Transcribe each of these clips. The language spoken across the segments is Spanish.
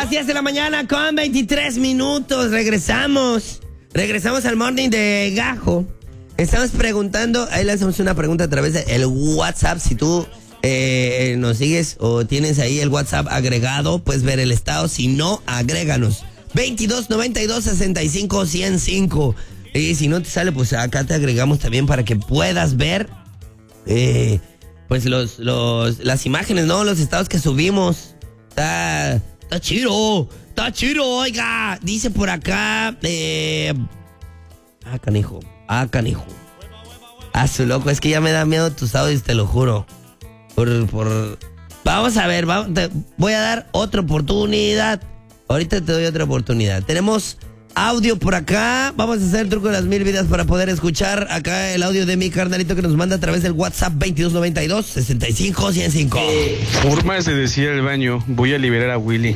las 10 de la mañana con 23 minutos. Regresamos al morning de Gajo. Estamos preguntando, ahí le hacemos una pregunta a través del WhatsApp. Si tú nos sigues o tienes ahí el WhatsApp agregado, puedes ver el estado. Si no, agréganos. 2292-65-105. Y si no te sale, pues acá te agregamos también para que puedas ver pues las imágenes, ¿no? Los estados que subimos. Está chido, oiga. Dice por acá, canijo. Su loco, es que ya me da miedo tus audios, te lo juro. Vamos a ver, te voy a dar otra oportunidad. Ahorita te doy otra oportunidad. Tenemos audio por acá. Vamos a hacer el truco de las 1000 vidas para poder escuchar acá el audio de mi carnalito que nos manda a través del WhatsApp 2292-65-105. Formas de decir al baño, voy a liberar a Willy.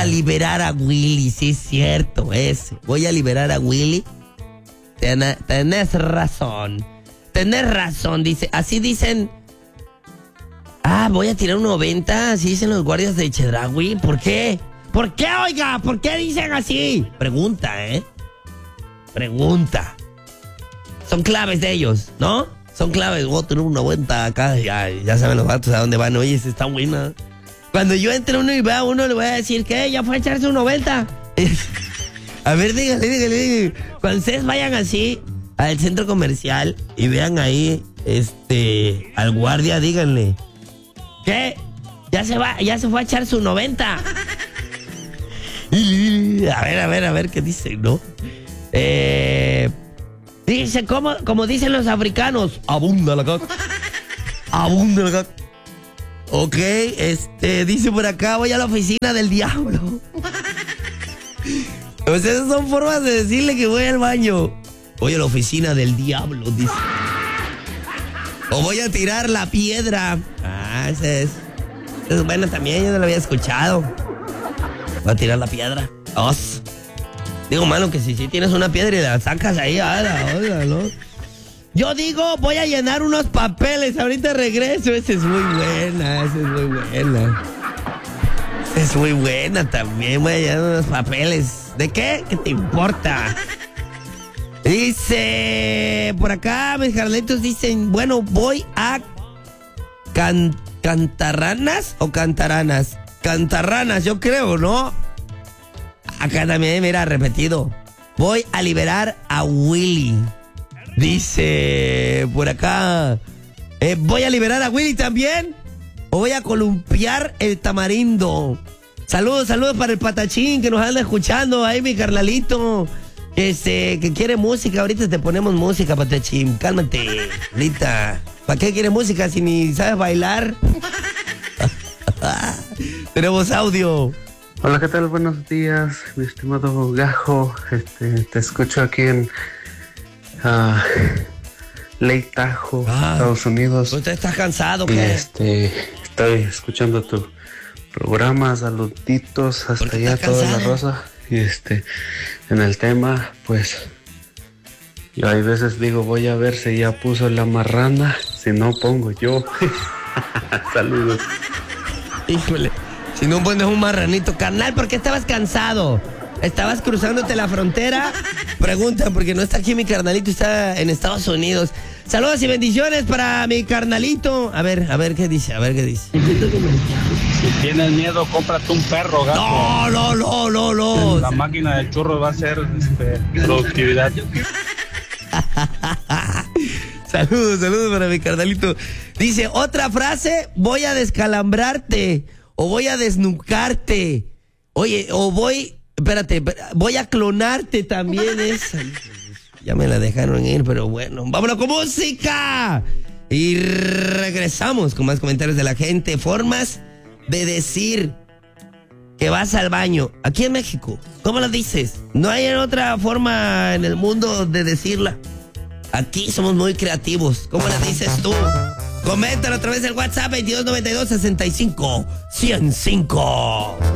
Sí es cierto, voy a liberar a Willy. Tenés razón, dice, así dicen. Voy a tirar un 90, así dicen los guardias de Chedraui. ¿Por qué? ¿Por qué, oiga? ¿Por qué dicen así? Pregunta. Son claves de ellos, ¿no? Son claves. Voy a tener un 90 acá. Ya saben los vatos a dónde van. Oye, está buena. Cuando yo entre uno y vea a uno, le voy a decir, ¿qué? ¿Ya fue a echarse un 90? A ver, dígale. Cuando ustedes vayan así al centro comercial y vean ahí al guardia, díganle, ¿qué? Ya se fue a echar su 90. A ver qué dice, ¿no? Dice, como dicen los africanos, abunda la caca. Ok, dice por acá, voy a la oficina del diablo. Pues esas son formas de decirle que voy al baño. Voy a la oficina del diablo, dice. O voy a tirar la piedra. Esa es buena también, yo no la había escuchado. Voy a tirar la piedra. Digo, mano, que si tienes una piedra y la sacas ahí, ¿no? Yo digo, voy a llenar unos papeles, ahorita regreso. Esa es muy buena. Es muy buena también, voy a llenar unos papeles. ¿De qué? ¿Qué te importa? Dice, por acá, mis carnalitos dicen, bueno, voy a cantarranas o cantaranas. Cantarranas, yo creo, ¿no? Acá también, mira, repetido. Voy a liberar a Willy. Dice, por acá, voy a liberar a Willy también. O voy a columpiar el tamarindo. Saludos para el patachín que nos anda escuchando. Ahí, mi carnalito. Que quiere música. Ahorita te ponemos música, patachín. Cálmate, ahorita. ¿Para qué quiere música si ni sabes bailar? Tenemos audio. Hola, ¿qué tal? Buenos días, mi estimado Gajo. Te escucho aquí en Lake Tahoe, Estados Unidos. ¿Usted está cansado, qué? Estoy escuchando tu programa. Saluditos hasta allá, toda la raza. Y en el tema, pues yo hay veces digo, voy a ver si ya puso la marrana, si no pongo yo. Saludos. Híjole, si no pones un marranito, carnal, ¿por qué estabas cansado? ¿Estabas cruzándote la frontera? Preguntan, porque no está aquí mi carnalito, está en Estados Unidos. Saludos y bendiciones para mi carnalito. A ver qué dice, Si tienes miedo, cómprate un perro, gato. No. La máquina del churro va a ser productividad. Saludos para mi carnalito. Dice, otra frase, voy a descalambrarte o voy a desnucarte. Oye, o voy a clonarte también esa. Ya me la dejaron ir, pero bueno, vámonos con música. Y regresamos con más comentarios de la gente. Formas de decir que vas al baño aquí en México. ¿Cómo la dices? No hay otra forma en el mundo de decirla. Aquí somos muy creativos. ¿Cómo la dices tú? Coméntalo a través del WhatsApp 2292-65-105.